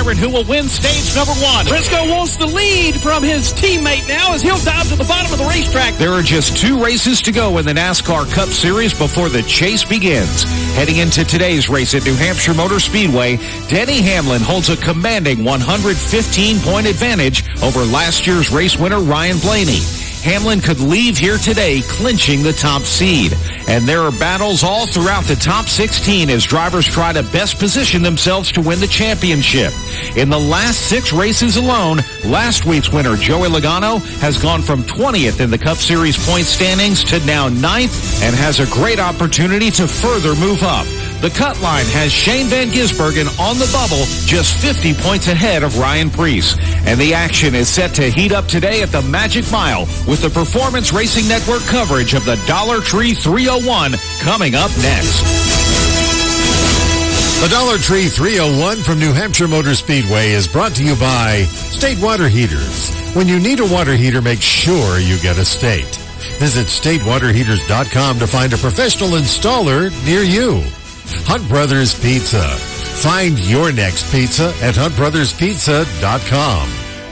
determine who will win stage number 1. Briscoe wants the lead from his teammate now as he'll dive to the bottom of the racetrack. There are just 2 races to go in the NASCAR Cup Series before the chase begins. Heading into today's race at New Hampshire Motor Speedway, Denny Hamlin holds a commanding 115-point advantage over last year's race winner Ryan Blaney. Hamlin could leave here today clinching the top seed. And there are battles all throughout the top 16 as drivers try to best position themselves to win the championship. In the last 6 races alone, last week's winner Joey Logano has gone from 20th in the Cup Series point standings to now 9th and has a great opportunity to further move up. The cut line has Shane Van Gisbergen on the bubble, just 50 points ahead of Ryan Preece. And the action is set to heat up today at the Magic Mile with the Performance Racing Network coverage of the Dollar Tree 301 coming up next. The Dollar Tree 301 from New Hampshire Motor Speedway is brought to you by State Water Heaters. When you need a water heater, make sure you get a State. Visit statewaterheaters.com to find a professional installer near you. Hunt Brothers Pizza. Find your next pizza at huntbrotherspizza.com.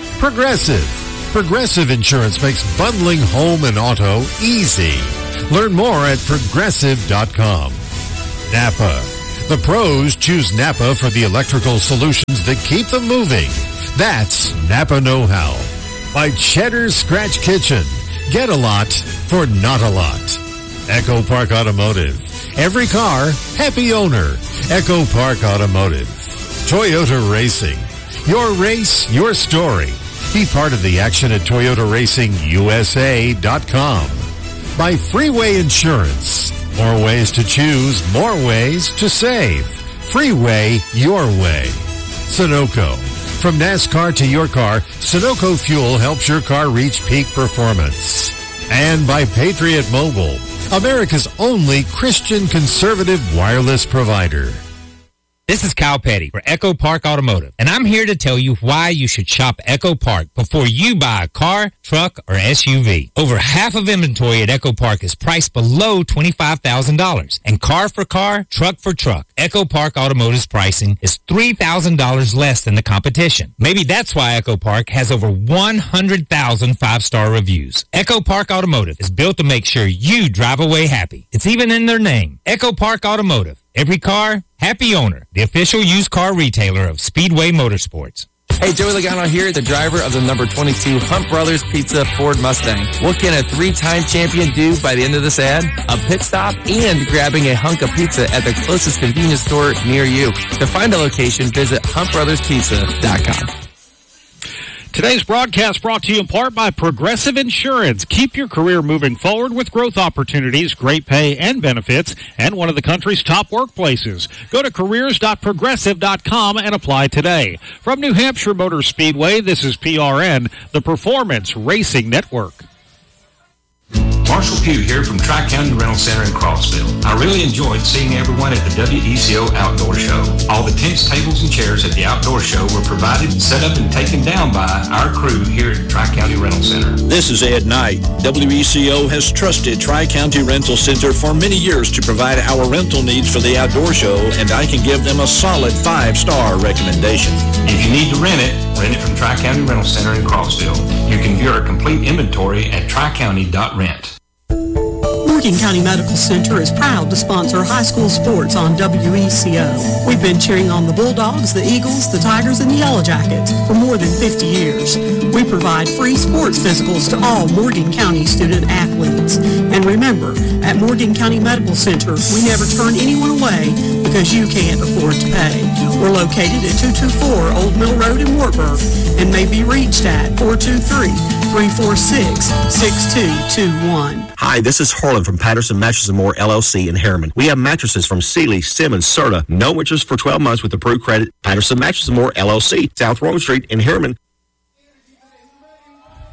Progressive Insurance makes bundling home and auto easy. Learn more at progressive.com. Napa. The pros choose Napa for the electrical solutions that keep them moving. That's Napa Know-How. By Cheddar's Scratch Kitchen. Get a lot for not a lot. Echo Park Automotive. Every car, happy owner. Echo Park Automotive. Toyota Racing. Your race, your story. Be part of the action at ToyotaRacingUSA.com. By Freeway Insurance. More ways to choose, more ways to save. Freeway your way. Sunoco. From NASCAR to your car, Sunoco Fuel helps your car reach peak performance. And by Patriot Mobile, America's only Christian conservative wireless provider. This is Kyle Petty for Echo Park Automotive, and I'm here to tell you why you should shop Echo Park before you buy a car, truck, or SUV. Over half of inventory at Echo Park is priced below $25,000, and car for car, truck for truck. Echo Park Automotive's pricing is $3,000 less than the competition. Maybe that's why Echo Park has over 100,000 five-star reviews. Echo Park Automotive is built to make sure you drive away happy. It's even in their name, Echo Park Automotive. Every car, happy owner. The official used car retailer of Speedway Motorsports. Hey, Joey Logano here, the driver of the number 22 Hunt Brothers Pizza Ford Mustang. What can a 3-time champion do by the end of this ad? A pit stop and grabbing a hunk of pizza at the closest convenience store near you. To find a location, visit huntbrotherspizza.com. Today's broadcast brought to you in part by Progressive Insurance. Keep your career moving forward with growth opportunities, great pay and benefits, and one of the country's top workplaces. Go to careers.progressive.com and apply today. From New Hampshire Motor Speedway, this is PRN, the Performance Racing Network. Marshall Pugh here from Tri-County Rental Center in Crossville. I really enjoyed seeing everyone at the WECO Outdoor Show. All the tents, tables, and chairs at the Outdoor Show were provided, set up, and taken down by our crew here at Tri-County Rental Center. This is Ed Knight. WECO has trusted Tri-County Rental Center for many years to provide our rental needs for the Outdoor Show, and I can give them a solid 5-star recommendation. If you need to rent it from Tri-County Rental Center in Crossville. You can view our complete inventory at tricounty.rent. Morgan County Medical Center is proud to sponsor high school sports on WECO. We've been cheering on the Bulldogs, the Eagles, the Tigers, and the Yellow Jackets for more than 50 years. We provide free sports physicals to all Morgan County student athletes. And remember, at Morgan County Medical Center, we never turn anyone away because you can't afford to pay. We're located at 224 Old Mill Road in Wartburg and may be reached at 423-346-6221. Hi, this is Harlan from Patterson Mattresses & More, LLC in Harriman. We have mattresses from Sealy, Simmons, Serta. No interest for 12 months with approved credit. Patterson Mattresses & More, LLC, South Rome Street in Harriman.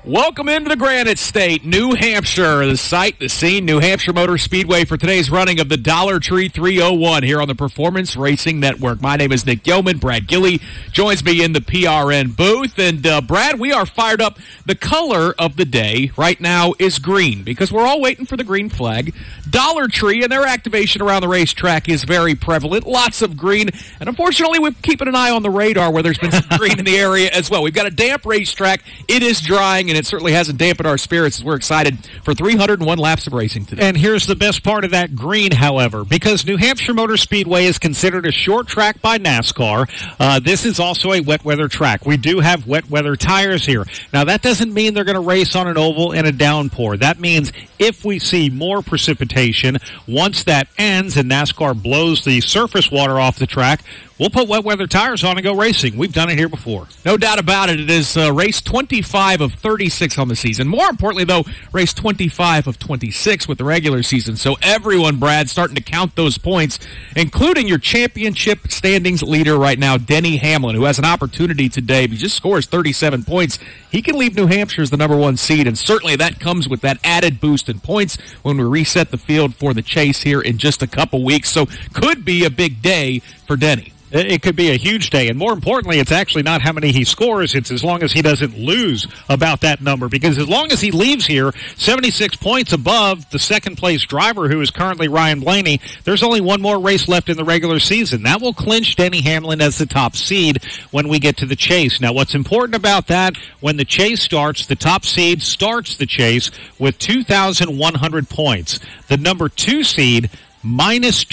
Welcome into the Granite State, New Hampshire, the site, the scene, New Hampshire Motor Speedway for today's running of the Dollar Tree 301 here on the Performance Racing Network. My name is Nick Yeoman. Brad Gilley joins me in the PRN booth. And, Brad, we are fired up. The color of the day right now is green because we're all waiting for the green flag. Dollar Tree and their activation around the racetrack is very prevalent. Lots of green. And, unfortunately, we're keeping an eye on the radar where there's been some green in the area as well. We've got a damp racetrack. It is drying, and it certainly hasn't dampened our spirits as we're excited for 301 laps of racing today. And here's the best part of that green, however, because New Hampshire Motor Speedway is considered a short track by NASCAR. This is also a wet weather track. We do have wet weather tires here. Now, that doesn't mean they're going to race on an oval in a downpour. That means if we see more precipitation, once that ends and NASCAR blows the surface water off the track, we'll put wet weather tires on and go racing. We've done it here before. No doubt about it. It is race 25 of 36 on the season. More importantly, though, race 25 of 26 with the regular season. So everyone, Brad, starting to count those points, including your championship standings leader right now, Denny Hamlin, who has an opportunity today. If he just scores 37 points, he can leave New Hampshire as the number one seed, and certainly that comes with that added boost in points when we reset the field for the chase here in just a couple weeks. So could be a big day for Denny. It could be a huge day, and more importantly, it's actually not how many he scores, it's as long as he doesn't lose about that number, because as long as he leaves here 76 points above the second-place driver, who is currently Ryan Blaney, there's only one more race left in the regular season. That will clinch Denny Hamlin as the top seed when we get to the chase. Now, what's important about that, when the chase starts, the top seed starts the chase with 2,100 points. The number 2 seed minus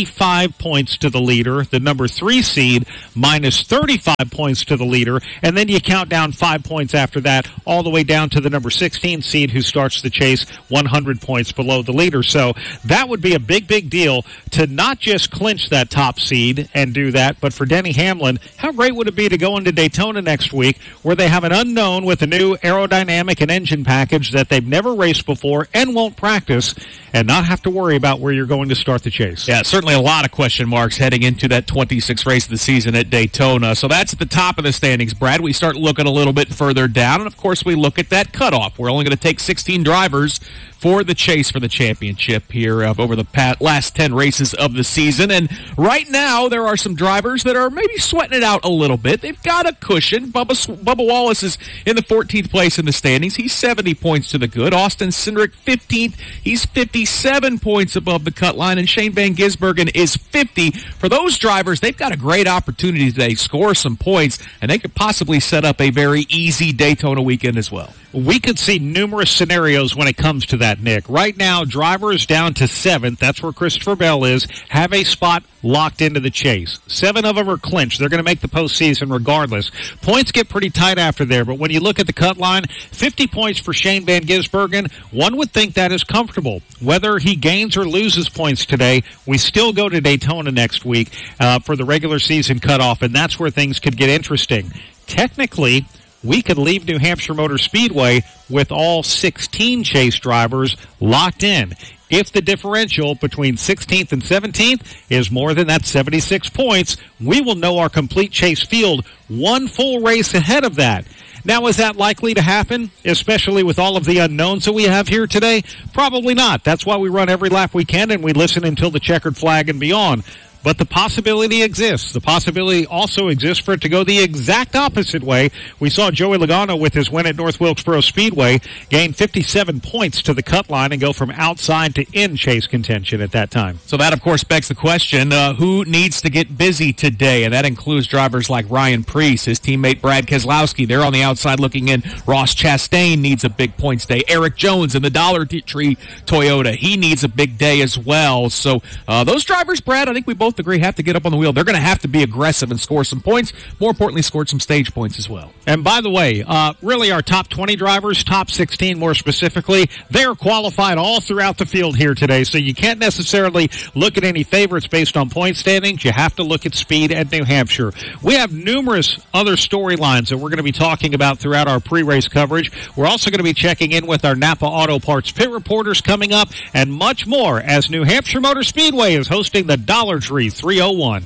25 points to the leader. The number 3 seed, minus 35 points to the leader. And then you count down 5 points after that, all the way down to the number 16 seed, who starts the chase 100 points below the leader. So that would be a big, big deal to not just clinch that top seed and do that, but for Denny Hamlin, how great would it be to go into Daytona next week, where they have an unknown with a new aerodynamic and engine package that they've never raced before and won't practice, and not have to worry about where you're going to start the chase. Yeah, certainly a lot of question marks heading into that 26th race of the season at Daytona. So that's at the top of the standings, Brad. We start looking a little bit further down, and of course we look at that cutoff. We're only going to take 16 drivers for the chase for the championship here over the last 10 races of the season. And right now, there are some drivers that are maybe sweating it out a little bit. They've got a cushion. Bubba Wallace is in the 14th place in the standings. He's 70 points to the good. Austin Cindric, 15th. He's 57 points above the cut line. And Shane Van Gisbergen is 50. For those drivers, they've got a great opportunity today to score some points, and they could possibly set up a very easy Daytona weekend as well. We could see numerous scenarios when it comes to that, Nick. Right now, drivers down to 7th, that's where Christopher Bell is, have a spot locked into the chase. 7 of them are clinched. They're going to make the postseason regardless. Points get pretty tight after there, but when you look at the cut line, 50 points for Shane Van Gisbergen, one would think that is comfortable. Whether he gains or loses points today, we still go to Daytona next week for the regular season cutoff, and that's where things could get interesting. Technically, we could leave New Hampshire Motor Speedway with all 16 chase drivers locked in. If the differential between 16th and 17th is more than that 76 points, we will know our complete chase field one full race ahead of that. Now, is that likely to happen, especially with all of the unknowns that we have here today? Probably not. That's why we run every lap we can, and we listen until the checkered flag and beyond. But the possibility exists. The possibility also exists for it to go the exact opposite way. We saw Joey Logano with his win at North Wilkesboro Speedway gain 57 points to the cut line and go from outside to in chase contention at that time. So that, of course, begs the question, who needs to get busy today? And that includes drivers like Ryan Preece, his teammate Brad Keselowski. They're on the outside looking in. Ross Chastain needs a big points day. Eric Jones in the Dollar Tree Toyota, he needs a big day as well. So those drivers, Brad, I think we both agree have to get up on the wheel. They're going to have to be aggressive and score some points. More importantly, score some stage points as well. And by the way, really our top 20 drivers, top 16 more specifically, they're qualified all throughout the field here today. So you can't necessarily look at any favorites based on point standings. You have to look at speed at New Hampshire. We have numerous other storylines that we're going to be talking about throughout our pre-race coverage. We're also going to be checking in with our Napa Auto Parts pit reporters coming up, and much more as New Hampshire Motor Speedway is hosting the Dollar Tree 301.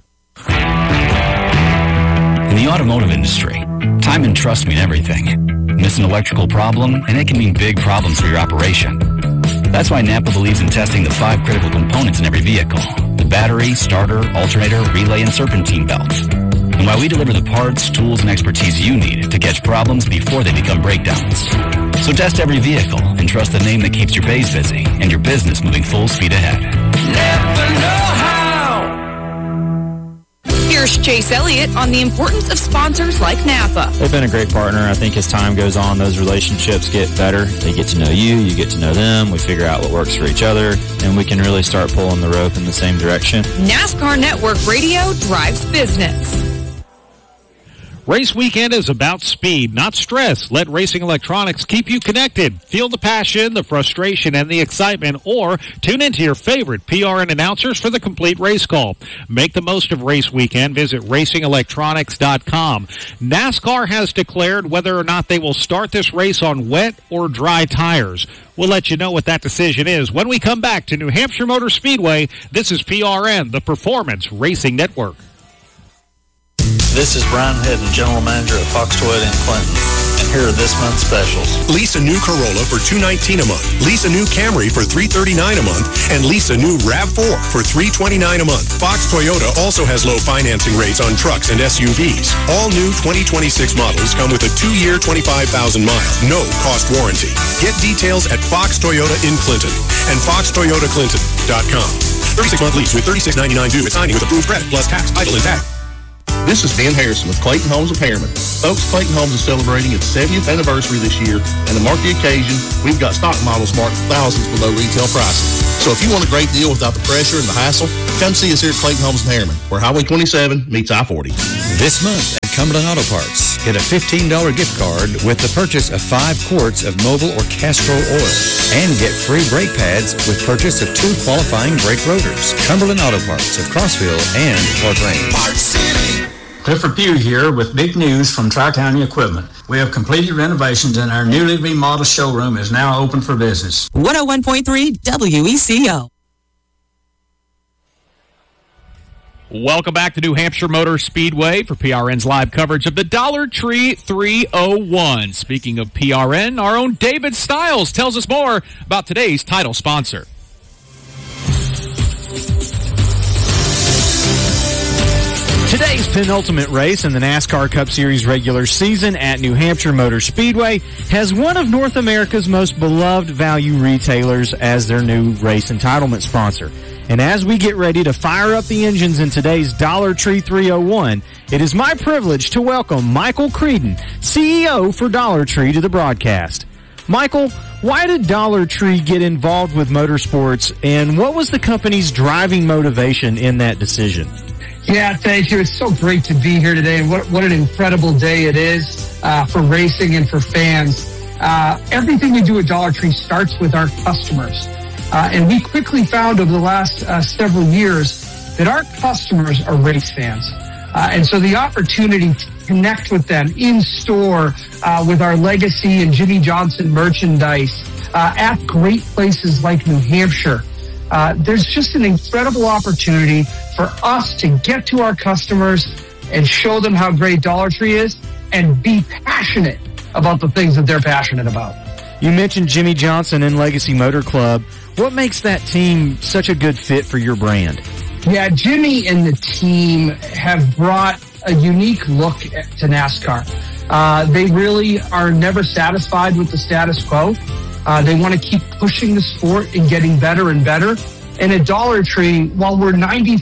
In the automotive industry, time and trust mean everything. Miss an electrical problem, and it can mean big problems for your operation. That's why Napa believes in testing the 5 critical components in every vehicle: the battery, starter, alternator, relay, and serpentine belt. And why we deliver the parts, tools, and expertise you need to catch problems before they become breakdowns. So test every vehicle and trust the name that keeps your bays busy and your business moving full speed ahead. Napa know-how. Here's Chase Elliott on the importance of sponsors like Napa. They've been a great partner. I think as time goes on, those relationships get better. They get to know you, you get to know them. We figure out what works for each other, and we can really start pulling the rope in the same direction. NASCAR Network Radio drives business. Race weekend is about speed, not stress. Let Racing Electronics keep you connected. Feel the passion, the frustration, and the excitement, or tune into your favorite PRN announcers for the complete race call. Make the most of race weekend. Visit racingelectronics.com. NASCAR has declared whether or not they will start this race on wet or dry tires. We'll let you know what that decision is when we come back to New Hampshire Motor Speedway. This is PRN, the Performance Racing Network. This is Brian Hedden, General Manager at Fox Toyota in Clinton, and here are this month's specials. Lease a new Corolla for $219 a month. Lease a new Camry for $339 a month, and lease a new RAV4 for $329 a month. Fox Toyota also has low financing rates on trucks and SUVs. All new 2026 models come with a 2-year, 25,000-mile, no-cost warranty. Get details at Fox Toyota in Clinton and foxtoyotaclinton.com. 36-month lease with $36.99 due at signing with approved credit plus tax, title, and tag. This is Ben Harrison with Clayton Homes of Harriman. Folks, Clayton Homes is celebrating its 70th anniversary this year, and to mark the occasion, we've got stock models marked thousands below retail prices. So if you want a great deal without the pressure and the hassle, come see us here at Clayton Homes of Harriman, where Highway 27 meets I-40. This month at Cumberland Auto Parts, get a $15 gift card with the purchase of 5 quarts of Mobil or Castrol oil, and get free brake pads with purchase of 2 qualifying brake rotors. Cumberland Auto Parts of Crossville and Fort Wayne. Parts City. Clifford Pugh here with big news from Tri-County Equipment. We have completed renovations and our newly remodeled showroom is now open for business. 101.3 WECO. Welcome back to New Hampshire Motor Speedway for PRN's live coverage of the Dollar Tree 301. Speaking of PRN, our own David Stiles tells us more about today's title sponsor. Today's penultimate race in the NASCAR Cup Series regular season at New Hampshire Motor Speedway has one of North America's most beloved value retailers as their new race entitlement sponsor. And as we get ready to fire up the engines in today's Dollar Tree 301, it is my privilege to welcome Michael Creedon, CEO for Dollar Tree, to the broadcast. Michael, why did Dollar Tree get involved with motorsports, and what was the company's driving motivation in that decision? Yeah, thank you. It's so great to be here today, and what an incredible day it is for racing and for fans. Everything we do at Dollar Tree starts with our customers. And we quickly found over the last several years that our customers are race fans. And so the opportunity to connect with them in store with our Legacy and Jimmy Johnson merchandise at great places like New Hampshire. There's just an incredible opportunity for us to get to our customers and show them how great Dollar Tree is and be passionate about the things that they're passionate about. You mentioned Jimmy Johnson and Legacy Motor Club. What makes that team such a good fit for your brand? Yeah, Jimmy and the team have brought a unique look to NASCAR. They really are never satisfied with the status quo. They want to keep pushing the sport and getting better and better. And at Dollar Tree, while we're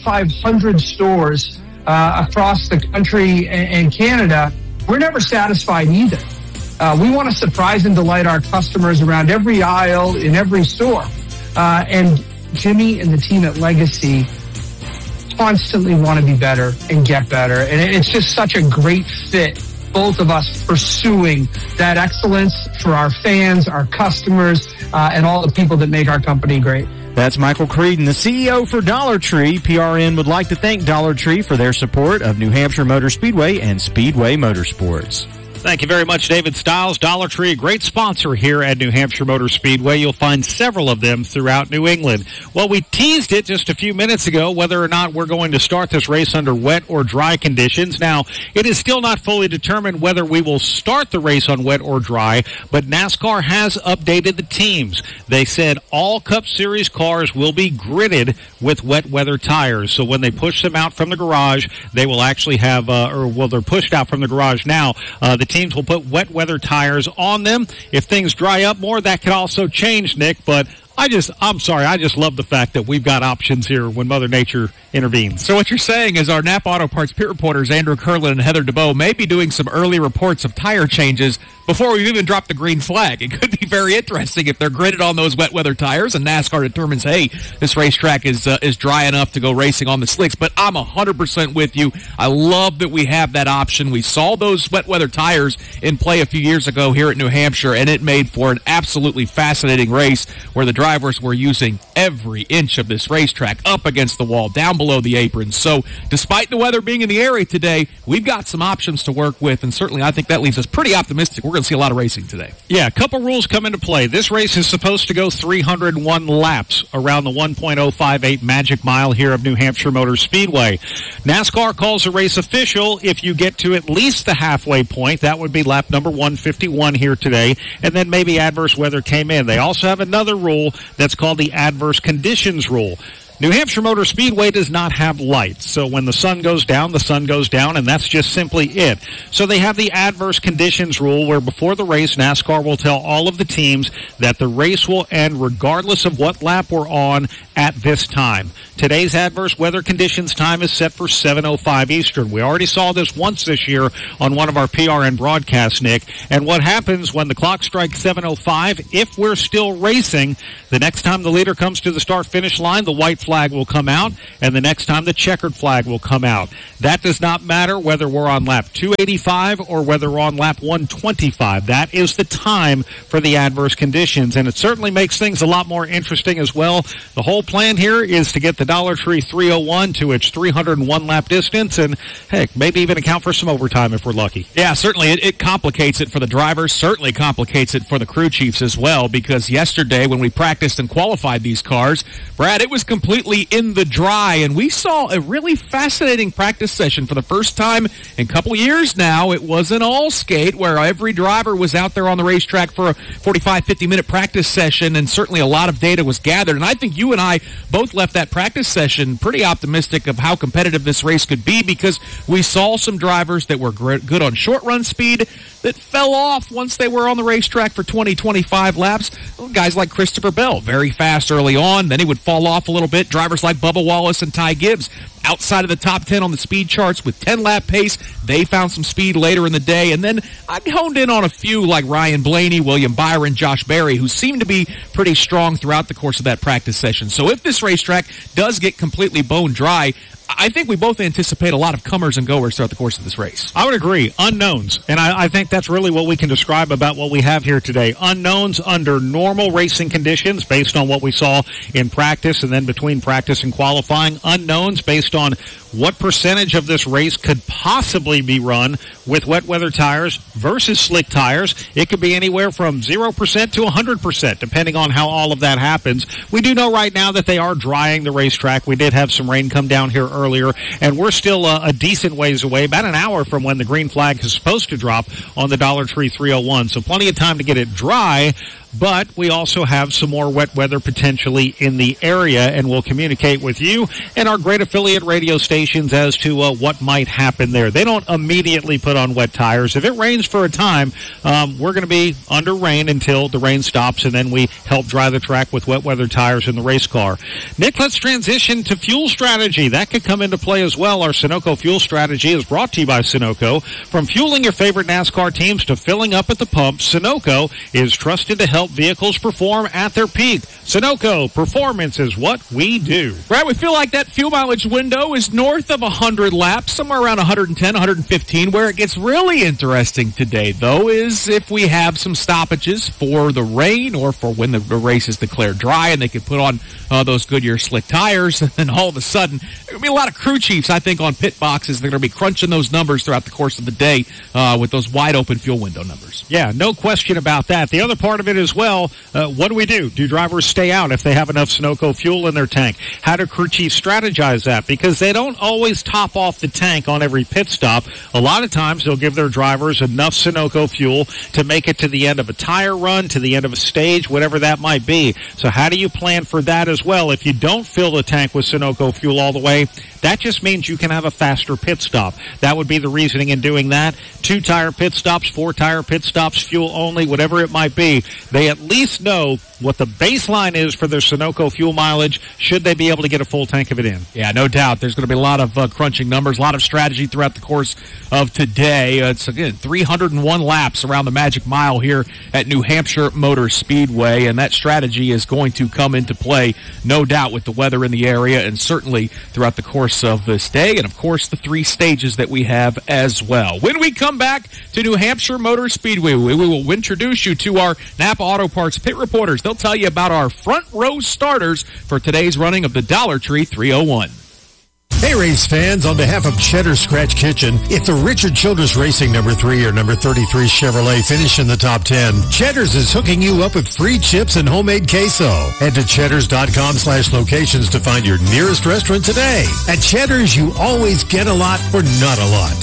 9,500 stores across the country and Canada, we're never satisfied either. We want to surprise and delight our customers around every aisle, in every store. And Jimmy and the team at Legacy constantly want to be better and get better. And it's just such a great fit, both of us pursuing that excellence for our fans, our customers, and all the people that make our company great. That's Michael Creedon, the CEO for Dollar Tree. PRN would like to thank Dollar Tree for their support of New Hampshire Motor Speedway and Speedway Motorsports. Thank you very much, David Stiles. Dollar Tree, a great sponsor here at New Hampshire Motor Speedway. You'll find several of them throughout New England. Well, we teased it just a few minutes ago whether or not we're going to start this race under wet or dry conditions. Now, it is still not fully determined whether we will start the race on wet or dry, but NASCAR has updated the teams. They said all Cup Series cars will be gridded with wet weather tires. So when they push them out from the garage, they will actually have, they're pushed out from the garage now. The teams will put wet weather tires on them. If things dry up more, that could also change, Nick, but I'm sorry, I just love the fact that we've got options here when Mother Nature intervenes. So what you're saying is our Napa Auto Parts pit reporters, Andrew Curlin and Heather DeBoe, may be doing some early reports of tire changes before we've even dropped the green flag. It could be very interesting if they're gridded on those wet weather tires and NASCAR determines, hey, this racetrack is dry enough to go racing on the slicks. But I'm 100% with you. I love that we have that option. We saw those wet weather tires in play a few years ago here at New Hampshire, and it made for an absolutely fascinating race where the drivers were using every inch of this racetrack up against the wall, down below the apron. So despite the weather being in the area today, we've got some options to work with, and certainly I think that leaves us pretty optimistic. We're going to see a lot of racing today. Yeah, a couple rules come into play. This race is supposed to go 301 laps around the 1.058 magic mile here of New Hampshire Motor Speedway. NASCAR calls the race official if you get to at least the halfway point. That would be lap number 151 here today, and then maybe adverse weather came in. They also have another rule that's called the adverse conditions rule. New Hampshire Motor Speedway does not have lights, so when the sun goes down, and that's just simply it. So they have the adverse conditions rule where before the race, NASCAR will tell all of the teams that the race will end regardless of what lap we're on at this time. Today's adverse weather conditions time is set for 7:05 Eastern. We already saw this once this year on one of our PRN broadcasts, Nick, and what happens when the clock strikes 7:05, if we're still racing, the next time the leader comes to the start-finish line, the white flag will come out, and the next time the checkered flag will come out. That does not matter whether we're on lap 285 or whether we're on lap 125. That is the time for the adverse conditions, and it certainly makes things a lot more interesting as well. The whole plan here is to get the Dollar Tree 301 to its 301 lap distance, and heck, maybe even account for some overtime if we're lucky. Yeah, certainly it complicates it for the drivers, certainly complicates it for the crew chiefs as well, because yesterday when we practiced and qualified these cars, Brad, it was completely in the dry, and we saw a really fascinating practice session for the first time in a couple years now. It was an all skate where every driver was out there on the racetrack for a 45, 50-minute practice session, and certainly a lot of data was gathered. And I think you and I both left that practice session pretty optimistic of how competitive this race could be, because we saw some drivers that were good on short run speed that fell off once they were on the racetrack for 20, 25 laps. Guys like Christopher Bell, very fast early on, then he would fall off a little bit. Drivers like Bubba Wallace and Ty Gibbs, outside of the top 10 on the speed charts with 10-lap pace. They found some speed later in the day. And then I honed in on a few like Ryan Blaney, William Byron, Josh Berry, who seemed to be pretty strong throughout the course of that practice session. So if this racetrack does get completely bone dry, I think we both anticipate a lot of comers and goers throughout the course of this race. I would agree. Unknowns. And I think that's really what we can describe about what we have here today. Unknowns under normal racing conditions based on what we saw in practice and then between practice and qualifying. Unknowns based on what percentage of this race could possibly be run with wet weather tires versus slick tires. It could be anywhere from 0% to 100%, depending on how all of that happens. We do know right now that they are drying the racetrack. We did have some rain come down here earlier, and we're still a decent ways away, about an hour from when the green flag is supposed to drop on the Dollar Tree 301. So plenty of time to get it dry. But we also have some more wet weather potentially in the area, and we'll communicate with you and our great affiliate radio stations as to what might happen there. They don't immediately put on wet tires. If it rains for a time, we're going to be under rain until the rain stops, and then we help dry the track with wet weather tires in the race car. Nick, let's transition to fuel strategy. That could come into play as well. Our Sunoco fuel strategy is brought to you by Sunoco. From fueling your favorite NASCAR teams to filling up at the pump, Sunoco is trusted to help help vehicles perform at their peak. Sunoco, performance is what we do. Brad, we feel like that fuel mileage window is north of 100 laps, somewhere around 110, 115. Where it gets really interesting today, though, is if we have some stoppages for the rain or for when the race is declared dry and they can put on those Goodyear slick tires, and then all of a sudden, there will be a lot of crew chiefs, I think, on pit boxes. They're going to be crunching those numbers throughout the course of the day with those wide open fuel window numbers. Yeah, no question about that. The other part of it as well, what do we do? Do drivers stay out if they have enough Sunoco fuel in their tank? How do crew chiefs strategize that? Because they don't always top off the tank on every pit stop. A lot of times they'll give their drivers enough Sunoco fuel to make it to the end of a tire run, to the end of a stage, whatever that might be. So how do you plan for that as well? If you don't fill the tank with Sunoco fuel all the way, that just means you can have a faster pit stop. That would be the reasoning in doing that. 2-tire pit stops, 4-tire pit stops, fuel only, whatever it might be. They at least know what the baseline is for their Sunoco fuel mileage should they be able to get a full tank of it in. Yeah, no doubt. There's going to be a lot of crunching numbers, a lot of strategy throughout the course of today. It's, again, 301 laps around the Magic Mile here at New Hampshire Motor Speedway, and that strategy is going to come into play, no doubt, with the weather in the area and certainly throughout the course of this day, and of course the 3 stages that we have as well. When we come back to New Hampshire Motor Speedway, we will introduce you to our Napa Auto Parts pit reporters. They'll tell you about our front row starters for today's running of the Dollar Tree 301. Hey, race fans, on behalf of Cheddar Scratch Kitchen, if the Richard Childress Racing number 3 or number 33 Chevrolet finish in the top 10, Cheddar's is hooking you up with free chips and homemade queso. Head to cheddars.com/locations to find your nearest restaurant today. At Cheddar's, you always get a lot for not a lot.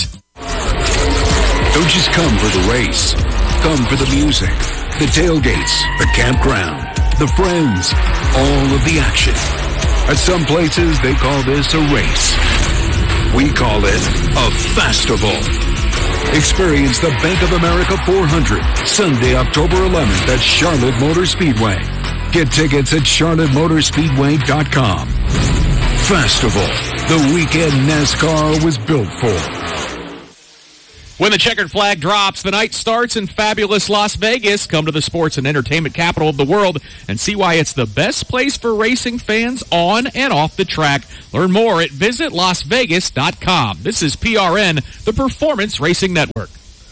Don't just come for the race. Come for the music, the tailgates, the campground, the friends, all of the action. At some places, they call this a race. We call it a festival. Experience the Bank of America 400, Sunday, October 11th at Charlotte Motor Speedway. Get tickets at charlottemotorspeedway.com. Festival, the weekend NASCAR was built for. When the checkered flag drops, the night starts in fabulous Las Vegas. Come to the sports and entertainment capital of the world and see why it's the best place for racing fans on and off the track. Learn more at visitlasvegas.com. This is PRN, the Performance Racing Network.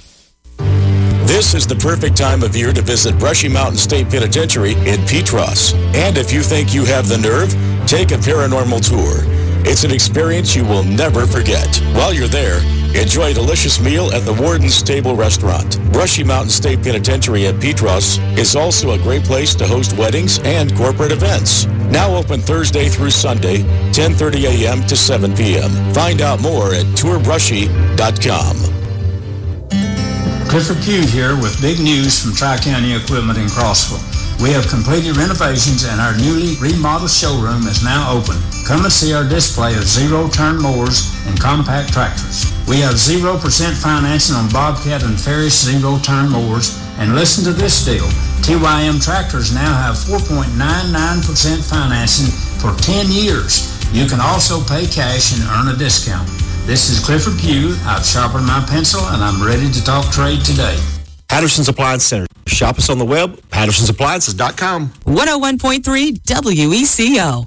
This is the perfect time of year to visit Brushy Mountain State Penitentiary in Petros. And if you think you have the nerve, take a paranormal tour. It's an experience you will never forget. While you're there, enjoy a delicious meal at the Warden's Table Restaurant. Brushy Mountain State Penitentiary at Petros is also a great place to host weddings and corporate events. Now open Thursday through Sunday, 10:30 a.m. to 7 p.m. Find out more at tourbrushy.com. Clifford Pugh here with big news from Tri-County Equipment in Crossville. We have completed renovations and our newly remodeled showroom is now open. Come and see our display of zero-turn mowers and compact tractors. We have 0% financing on Bobcat and Ferris zero-turn mowers. And listen to this deal. TYM tractors now have 4.99% financing for 10 years. You can also pay cash and earn a discount. This is Clifford Pugh. I've sharpened my pencil and I'm ready to talk trade today. Patterson's Appliance Center. Shop us on the web, pattersonsappliances.com. 101.3 WECO.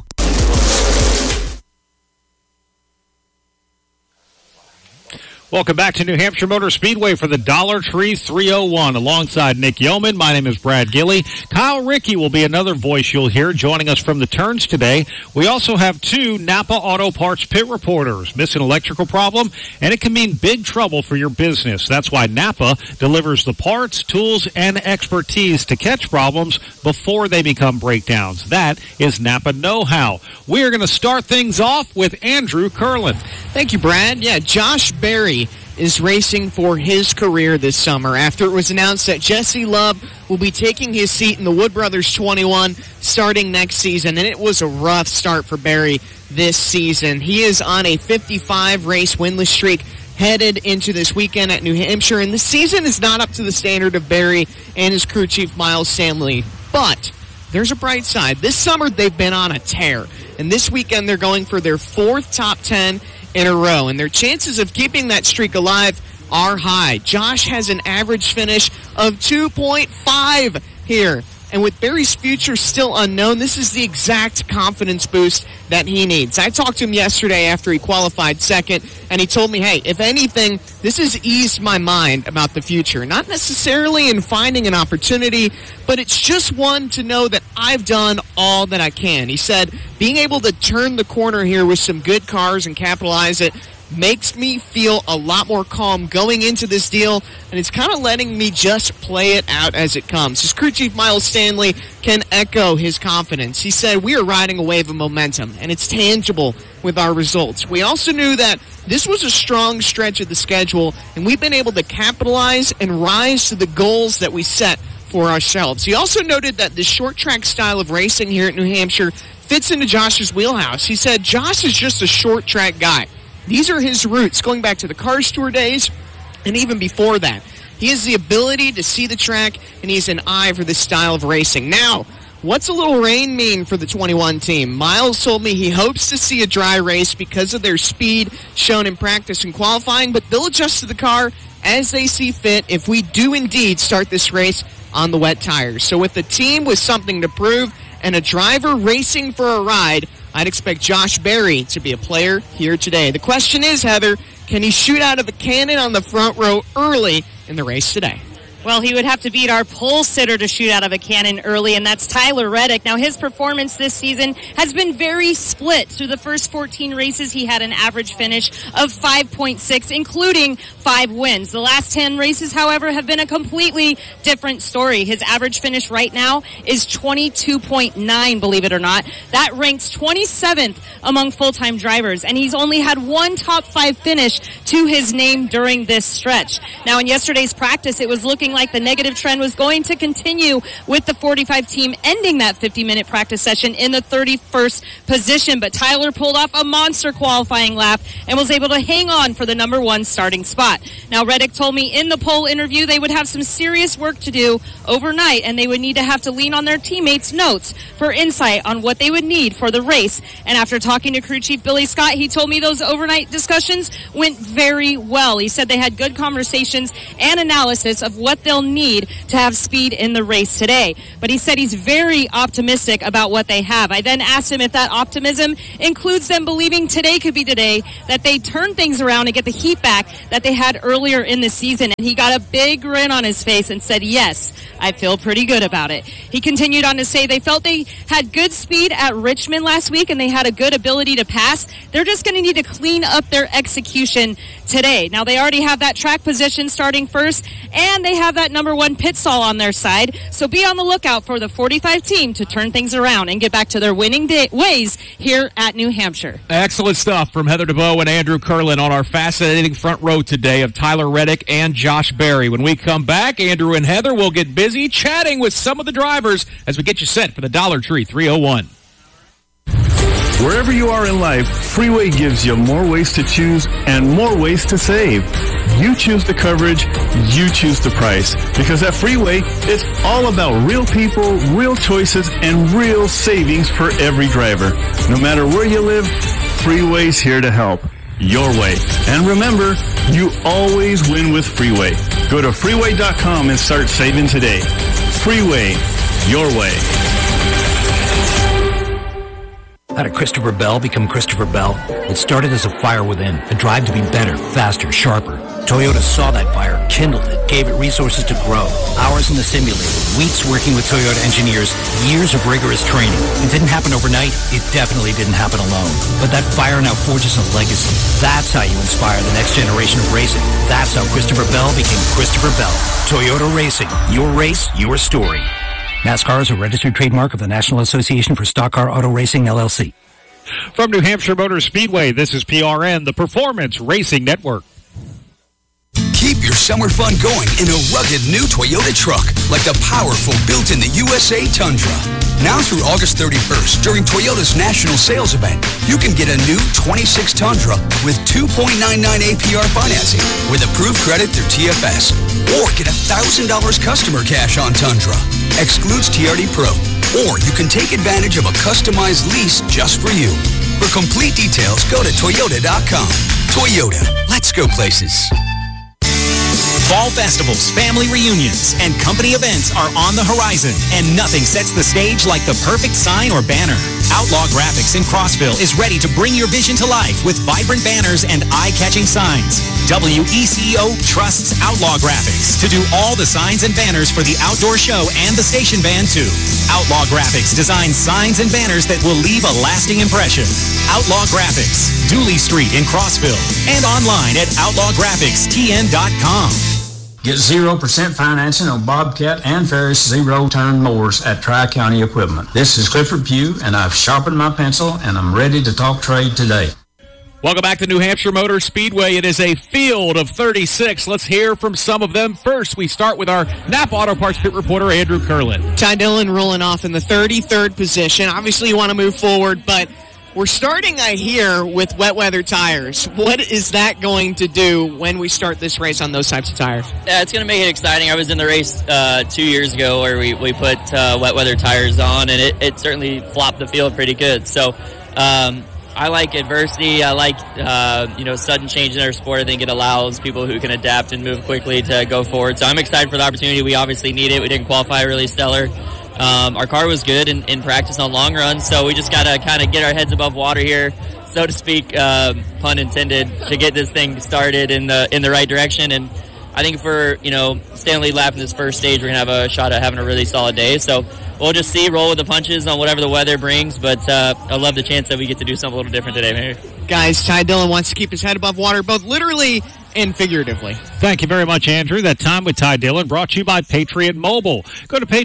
Welcome back to New Hampshire Motor Speedway for the Dollar Tree 301. Alongside Nick Yeoman, my name is Brad Gilley. Kyle Rickey will be another voice you'll hear joining us from the turns today. We also have 2 Napa Auto Parts pit reporters. Miss an electrical problem, and it can mean big trouble for your business. That's why Napa delivers the parts, tools, and expertise to catch problems before they become breakdowns. That is Napa know-how. We are going to start things off with Andrew Curlin. Thank you, Brad. Yeah, Josh Berry is racing for his career this summer after it was announced that Jesse Love will be taking his seat in the Wood Brothers 21 starting next season, and it was a rough start for Berry this season. He is on a 55-race winless streak headed into this weekend at New Hampshire, and the season is not up to the standard of Berry and his crew chief Miles Stanley, but there's a bright side. This summer they've been on a tear, and this weekend they're going for their 4th top 10 in a row, and their chances of keeping that streak alive are high. Josh has an average finish of 2.5 here And with Berry's future still unknown, this is the exact confidence boost that he needs. I talked to him yesterday after he qualified second, and he told me, hey, if anything, this has eased my mind about the future. Not necessarily in finding an opportunity, but it's just one to know that I've done all that I can. He said, being able to turn the corner here with some good cars and capitalize it makes me feel a lot more calm going into this deal, and it's kind of letting me just play it out as it comes. His crew chief, Miles Stanley, can echo his confidence. He said, we are riding a wave of momentum, and it's tangible with our results. We also knew that this was a strong stretch of the schedule, and we've been able to capitalize and rise to the goals that we set for ourselves. He also noted that the short track style of racing here at New Hampshire fits into Josh's wheelhouse. He said, Josh is just a short track guy. These are his roots, going back to the Cars Tour days and even before that. He has the ability to see the track, and he has an eye for this style of racing. Now, what's a little rain mean for the 21 team? Miles told me he hopes to see a dry race because of their speed shown in practice and qualifying, but they'll adjust to the car as they see fit if we do indeed start this race on the wet tires. So with the team with something to prove and a driver racing for a ride, I'd expect Josh Berry to be a player here today. The question is, Heather, can he shoot out of a cannon on the front row early in the race today? Well, he would have to beat our pole sitter to shoot out of a cannon early, and that's Tyler Reddick. Now, his performance this season has been very split. Through the first 14 races, he had an average finish of 5.6, including 5 wins. The last 10 races, however, have been a completely different story. His average finish right now is 22.9, believe it or not. That ranks 27th among full-time drivers, and he's only had one top 5 finish to his name during this stretch. Now, in yesterday's practice, it was looking like the negative trend was going to continue, with the 45 team ending that 50-minute practice session in the 31st position. But Tyler pulled off a monster qualifying lap and was able to hang on for the number 1 starting spot. Now, Reddick told me in the pole interview they would have some serious work to do overnight, and they would need to have to lean on their teammates' notes for insight on what they would need for the race. And after talking to crew chief Billy Scott, he told me those overnight discussions went very well. He said they had good conversations and analysis of what they'll need to have speed in the race today. But he said he's very optimistic about what they have. I then asked him if that optimism includes them believing today could be the day that they turn things around and get the heat back that they had earlier in the season. And he got a big grin on his face and said, yes, I feel pretty good about it. He continued on to say they felt they had good speed at Richmond last week and they had a good ability to pass. They're just going to need to clean up their execution today. Now, they already have that track position starting first, and they have that number 1 pit stall on their side. So be on the lookout for the 45 team to turn things around and get back to their winning ways here at New Hampshire. Excellent stuff from Heather DeBow and Andrew Curlin on our fascinating front row today of Tyler Reddick and Josh Berry. When we come back, Andrew and Heather will get busy chatting with some of the drivers as we get you set for the Dollar Tree 301. Wherever you are in life, Freeway gives you more ways to choose and more ways to save. You choose the coverage, you choose the price. Because at Freeway, it's all about real people, real choices, and real savings for every driver. No matter where you live, Freeway's here to help. Your way. And remember, you always win with Freeway. Go to freeway.com and start saving today. Freeway, your way. How did Christopher Bell become Christopher Bell? It started as a fire within, a drive to be better, faster, sharper. Toyota saw that fire, kindled it, gave it resources to grow. Hours in the simulator, weeks working with Toyota engineers, years of rigorous training. It didn't happen overnight. It definitely didn't happen alone. But that fire now forges a legacy. That's how you inspire the next generation of racing. That's how Christopher Bell became Christopher Bell. Toyota Racing. Your race, your story. NASCAR is a registered trademark of the National Association for Stock Car Auto Racing, LLC. From New Hampshire Motor Speedway, this is PRN, the Performance Racing Network. Keep your summer fun going in a rugged new Toyota truck, like the powerful built-in-the-USA Tundra. Now through August 31st, during Toyota's national sales event, you can get a new 26 Tundra with 2.99 APR financing with approved credit through TFS. Or get $1,000 customer cash on Tundra. Excludes TRD Pro. Or you can take advantage of a customized lease just for you. For complete details, go to Toyota.com. Toyota. Let's go places. Fall festivals, family reunions, and company events are on the horizon, and nothing sets the stage like the perfect sign or banner. Outlaw Graphics in Crossville is ready to bring your vision to life with vibrant banners and eye-catching signs. WECO trusts Outlaw Graphics to do all the signs and banners for the outdoor show and the station van too. Outlaw Graphics designs signs and banners that will leave a lasting impression. Outlaw Graphics, Dooley Street in Crossville, and online at outlawgraphicstn.com. Get 0% financing on Bobcat and Ferris zero-turn mowers at Tri-County Equipment. This is Clifford Pugh, and I've sharpened my pencil, and I'm ready to talk trade today. Welcome back to New Hampshire Motor Speedway. It is a field of 36. Let's hear from some of them. First, we start with our Napa Auto Parts pit reporter, Andrew Curlin. Ty Dillon rolling off in the 33rd position. Obviously, you want to move forward, but we're starting, I hear, with wet weather tires. What is that going to do when we start this race on those types of tires? Yeah, it's going to make it exciting. I was in the race 2 years ago where we put wet weather tires on, and it certainly flopped the field pretty good. So I like adversity. I like sudden change in our sport. I think it allows people who can adapt and move quickly to go forward. So I'm excited for the opportunity. We obviously need it. We didn't qualify really stellar. Our car was good in practice on long runs, so we just got to kind of get our heads above water here, so to speak, pun intended, to get this thing started in the right direction. And I think if we're staying lead lap in this first stage, we're going to have a shot at having a really solid day. So we'll just see, roll with the punches on whatever the weather brings, but I love the chance that we get to do something a little different today, maybe. Guys, Ty Dillon wants to keep his head above water, both literally and figuratively. Thank you very much, Andrew. That time with Ty Dillon brought to you by Patriot Mobile. Go to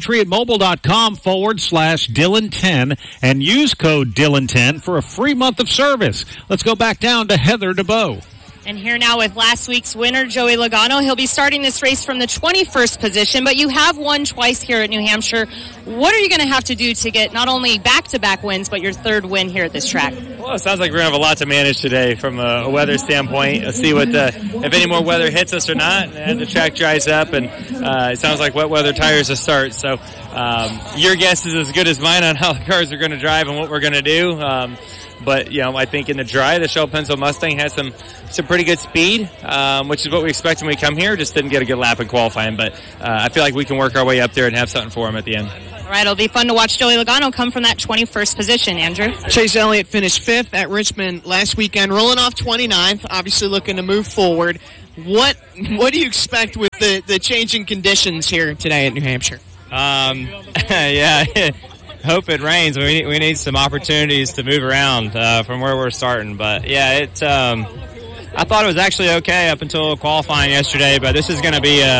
patriotmobile.com/Dillon10 and use code Dillon10 for a free month of service. Let's go back down to Heather DeBow. And here now with last week's winner, Joey Logano. He'll be starting this race from the 21st position, but you have won twice here at New Hampshire. What are you going to have to do to get not only back-to-back wins, but your third win here at this track? Well, it sounds like we're going to have a lot to manage today from a weather standpoint. Let's see if any more weather hits us or not, and the track dries up, and it sounds like wet weather tires to start. So your guess is as good as mine on how the cars are going to drive and what we're going to do. But, I think in the dry, the Shell Pencil Mustang has some pretty good speed, which is what we expect when we come here. Just didn't get a good lap in qualifying, but I feel like we can work our way up there and have something for him at the end. All right, it'll be fun to watch Joey Logano come from that 21st position, Andrew. Chase Elliott finished 5th at Richmond last weekend, rolling off 29th, obviously looking to move forward. What do you expect with the changing conditions here today at New Hampshire? Yeah. Hope it rains. We need some opportunities to move around from where we're starting. But yeah, I thought it was actually okay up until qualifying yesterday. But this is going to be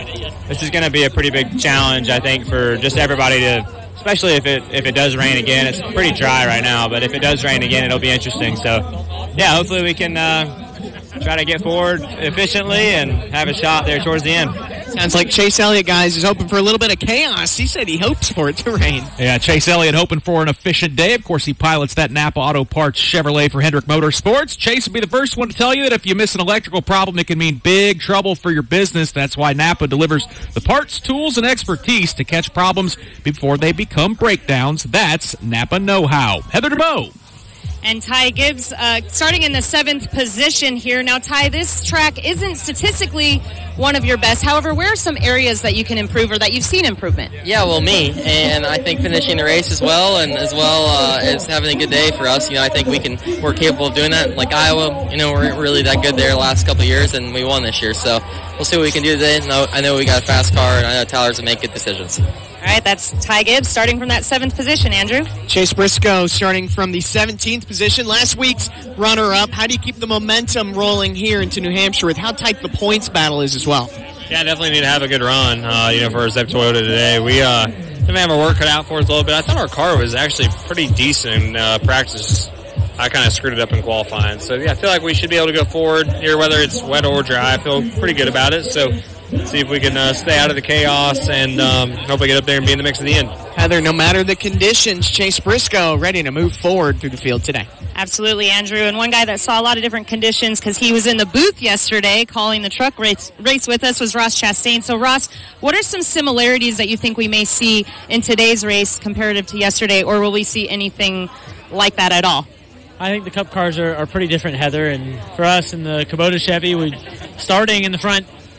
a pretty big challenge, I think, for just everybody to, especially if it does rain again. It's pretty dry right now, but if it does rain again, it'll be interesting. So yeah, hopefully we can try to get forward efficiently and have a shot there towards the end. Sounds like Chase Elliott, guys, is hoping for a little bit of chaos. He said he hopes for it to rain. Yeah, Chase Elliott hoping for an efficient day. Of course, he pilots that Napa Auto Parts Chevrolet for Hendrick Motorsports. Chase will be the first one to tell you that if you miss an electrical problem, it can mean big trouble for your business. That's why Napa delivers the parts, tools, and expertise to catch problems before they become breakdowns. That's Napa know-how. Heather DeBow. And Ty Gibbs starting in the 7th position here. Now, Ty, this track isn't statistically one of your best. However, where are some areas that you can improve or that you've seen improvement? Yeah, well, me. And I think finishing the race as well, and as well as having a good day for us. I think we're capable of doing that. Like Iowa, we weren't really that good there the last couple of years, and we won this year. So we'll see what we can do today. I know we got a fast car, and I know Tyler's will make good decisions. All right, that's Ty Gibbs starting from that 7th position, Andrew. Chase Briscoe starting from the 17th position. Last week's runner-up. How do you keep the momentum rolling here into New Hampshire with how tight the points battle is as well? Yeah, definitely need to have a good run, for our Zep Toyota today. We may have our work cut out for us a little bit. I thought our car was actually pretty decent in practice. I kind of screwed it up in qualifying. So, yeah, I feel like we should be able to go forward here, whether it's wet or dry. I feel pretty good about it. So, see if we can stay out of the chaos and hopefully get up there and be in the mix at the end. Heather, no matter the conditions, Chase Briscoe ready to move forward through the field today. Absolutely, Andrew. And one guy that saw a lot of different conditions because he was in the booth yesterday calling the truck race with us was Ross Chastain. So, Ross, what are some similarities that you think we may see in today's race comparative to yesterday, or will we see anything like that at all? I think the Cup cars are pretty different, Heather. And for us in the Kubota Chevy, we're starting in the front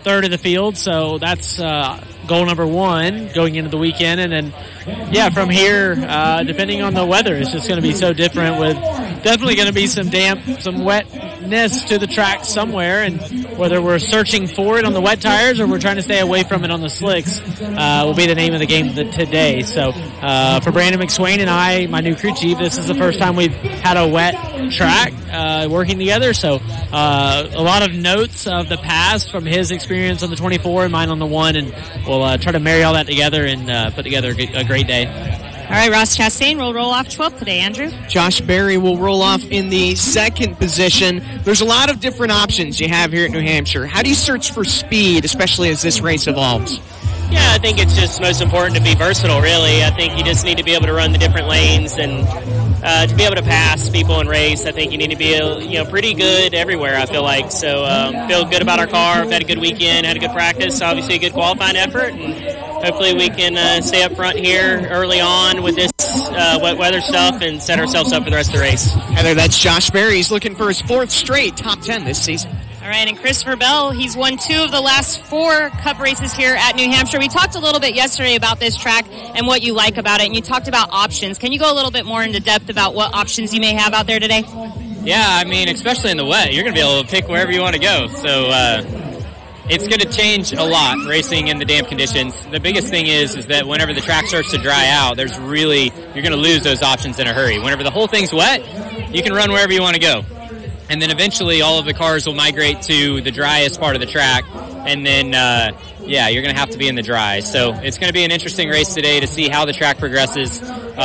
third of the field, so that's goal number one going into the weekend. And then, from here, depending on the weather, it's just going to be so different with definitely going to be some damp, some wetness to the track somewhere, and whether we're searching for it on the wet tires or we're trying to stay away from it on the slicks will be the name of the game today. So for Brandon McSwain and I, my new crew chief, this is the first time we've had a wet track working together. So a lot of notes of the past from his experience on the 24 and mine on the 1, and we'll try to marry all that together and put together a great day. All right, Ross Chastain will roll off 12th today, Andrew. Josh Berry will roll off in the second position. There's a lot of different options you have here at New Hampshire. How do you search for speed, especially as this race evolves? Yeah, I think it's just most important to be versatile, really. I think you just need to be able to run the different lanes and to be able to pass people in race. I think you need to be pretty good everywhere, I feel like. So feel good about our car. We've had a good weekend, had a good practice, obviously a good qualifying effort, and hopefully we can stay up front here early on with this wet weather stuff and set ourselves up for the rest of the race. Heather, that's Josh Berry. He's looking for his 4th straight top 10 this season. All right, and Christopher Bell, he's won 2 of the last 4 Cup races here at New Hampshire. We talked a little bit yesterday about this track and what you like about it, and you talked about options. Can you go a little bit more into depth about what options you may have out there today? Yeah, I mean, especially in the wet, you're going to be able to pick wherever you want to go. So it's going to change a lot racing in the damp conditions. The biggest thing is that whenever the track starts to dry out, you're going to lose those options in a hurry. Whenever the whole thing's wet, you can run wherever you want to go. And then eventually all of the cars will migrate to the driest part of the track. And then, you're going to have to be in the dry. So it's going to be an interesting race today to see how the track progresses.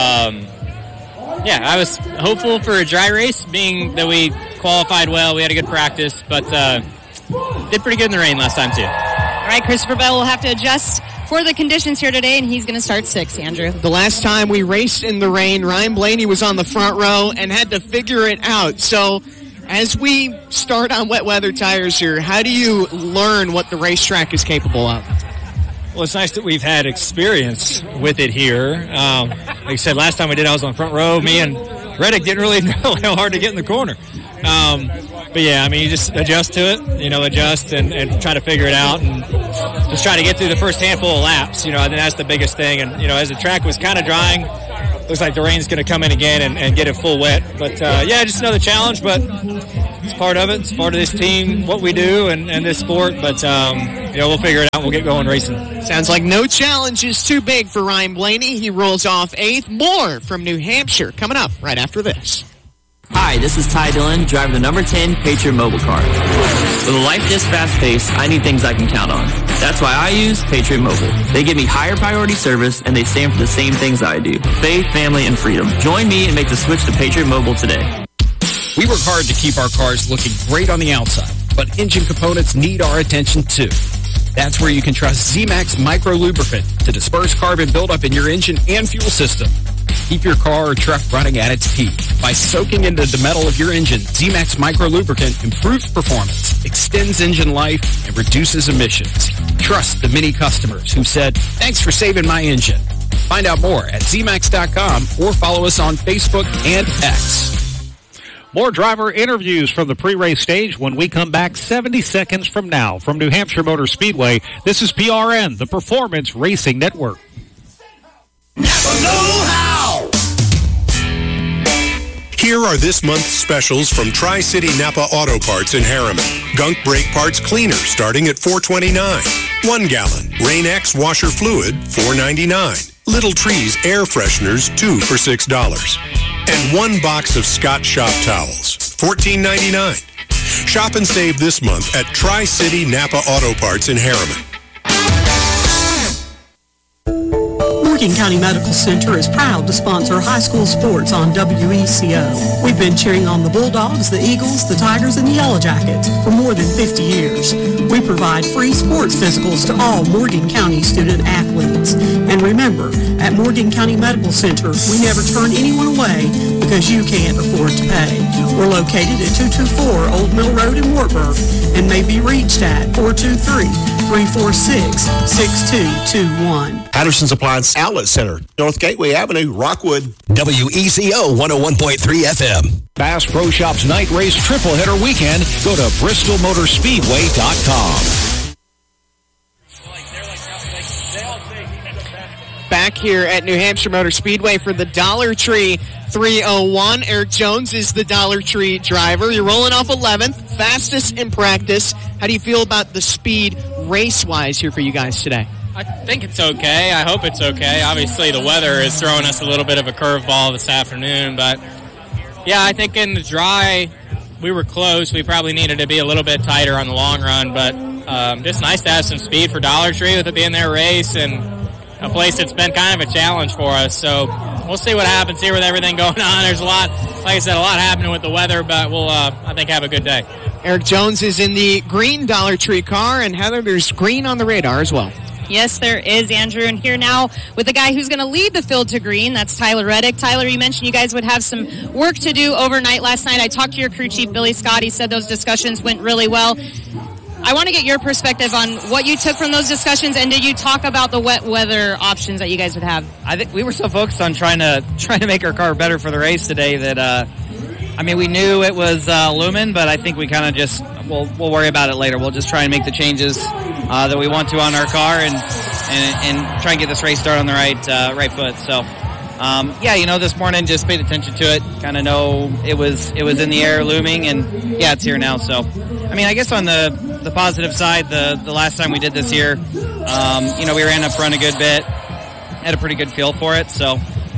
I was hopeful for a dry race, being that we qualified well. We had a good practice, but did pretty good in the rain last time, too. All right, Christopher Bell will have to adjust for the conditions here today, and he's going to start 6th, Andrew. The last time we raced in the rain, Ryan Blaney was on the front row and had to figure it out. So as we start on wet weather tires here, how do you learn what the racetrack is capable of? Well, it's nice that we've had experience with it here. Like I said, last time we did, I was on front row. Me and Reddick didn't really know how hard to get in the corner. But yeah, I mean, you just adjust to it, adjust and try to figure it out and just try to get through the first handful of laps. I think that's the biggest thing. And, as the track was kind of drying, looks like the rain's going to come in again and get it full wet. But, just another challenge, but it's part of it. It's part of this team, what we do and this sport. But, we'll figure it out. We'll get going racing. Sounds like no challenge is too big for Ryan Blaney. He rolls off 8th. More from New Hampshire coming up right after this. Hi, this is Ty Dillon, driving the number 10 Patriot Mobile car. With a life this fast-paced, I need things I can count on. That's why I use Patriot Mobile. They give me higher priority service, and they stand for the same things I do. Faith, family, and freedom. Join me and make the switch to Patriot Mobile today. We work hard to keep our cars looking great on the outside, but engine components need our attention too. That's where you can trust Z-Max Micro Lubricant to disperse carbon buildup in your engine and fuel system. Keep your car or truck running at its peak. By soaking into the metal of your engine, Z-Max Micro Lubricant improves performance, extends engine life, and reduces emissions. Trust the many customers who said, "Thanks for saving my engine." Find out more at zmax.com or follow us on Facebook and X. More driver interviews from the pre-race stage when we come back 70 seconds from now. From New Hampshire Motor Speedway, this is PRN, the Performance Racing Network. Napa know-how. Here are this month's specials from Tri-City Napa Auto Parts in Harriman. Gunk brake parts cleaner starting at $4.29. 1 gallon. Rain-X washer fluid, $4.99. Little Trees air fresheners, 2 for $6. And 1 box of Scott Shop towels, $14.99. Shop and save this month at Tri-City Napa Auto Parts in Harriman. Morgan County Medical Center is proud to sponsor high school sports on WECO. We've been cheering on the Bulldogs, the Eagles, the Tigers, and the Yellow Jackets for more than 50 years. We provide free sports physicals to all Morgan County student athletes. And remember, at Morgan County Medical Center, we never turn anyone away because you can't afford to pay. We're located at 224 Old Mill Road in Wartburg and may be reached at 423-346-6221. Patterson's Appliance Outlet Center, North Gateway Avenue, Rockwood. WECO 101.3 FM. Bass Pro Shops Night Race Triple Header Weekend. Go to BristolMotorspeedway.com. Back here at New Hampshire Motor Speedway for the Dollar Tree 301. Eric Jones is the Dollar Tree driver. You're rolling off 11th, fastest in practice. How do you feel about the speed race-wise here for you guys today? I think it's okay. I hope it's okay. Obviously, the weather is throwing us a little bit of a curveball this afternoon, but yeah, I think in the dry, we were close. We probably needed to be a little bit tighter on the long run, but just nice to have some speed for Dollar Tree with it being their race and a place that's been kind of a challenge for us. So we'll see what happens here with everything going on. There's a lot, like I said, a lot happening with the weather, but we'll, I think, have a good day. Eric Jones is in the green Dollar Tree car, and Heather, there's green on the radar as well. Yes, there is, Andrew. And here now with the guy who's going to lead the field to green, that's Tyler Reddick. Tyler, you mentioned you guys would have some work to do overnight last night. I talked to your crew chief, Billy Scott. He said those discussions went really well. I want to get your perspective on what you took from those discussions, and did you talk about the wet weather options that you guys would have? I think we were so focused on trying to make our car better for the race today that we knew it was Lumen, but I think we kind of just we'll worry about it later. We'll just try and make the changes that we want to on our car and try and get this race started on the right foot. So. This morning just paid attention to it. Kind of know it was in the air looming, and yeah, it's here now. So, I guess on the positive side, the last time we did this here, we ran up front a good bit, had a pretty good feel for it. So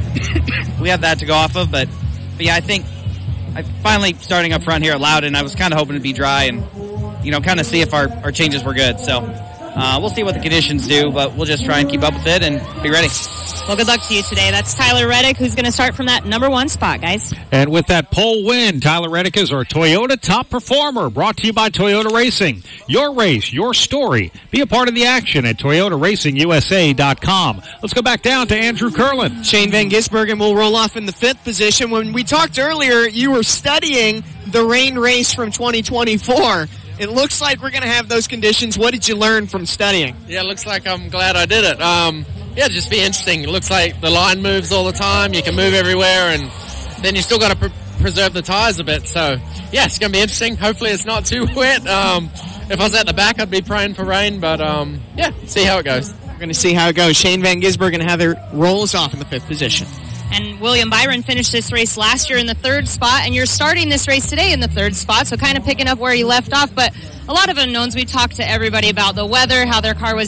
we have that to go off of. But yeah, I think I finally starting up front here at Loudon. I was kind of hoping to be dry and kind of see if our changes were good. So we'll see what the conditions do, but we'll just try and keep up with it and be ready. Well, good luck to you today. That's Tyler Reddick, who's going to start from that number 1 spot, guys. And with that pole win, Tyler Reddick is our Toyota top performer, brought to you by Toyota Racing. Your race, your story. Be a part of the action at ToyotaRacingUSA.com. Let's go back down to Andrew Curlin. Shane Van Gisbergen will roll off in the 5th position. When we talked earlier, you were studying the rain race from 2024. It looks like we're going to have those conditions. What did you learn from studying? Yeah, it looks like I'm glad I did it. Just be interesting. It looks like the line moves all the time. You can move everywhere, and then you still got to preserve the tires a bit. So, yeah, it's going to be interesting. Hopefully it's not too wet. If I was at the back, I'd be praying for rain, but, see how it goes. We're going to see how it goes. Shane Van Gisbergen and Heather rolls off in the 5th position. And William Byron finished this race last year in the 3rd spot, and you're starting this race today in the 3rd spot, so kind of picking up where he left off. But a lot of unknowns. We talked to everybody about the weather, how their car was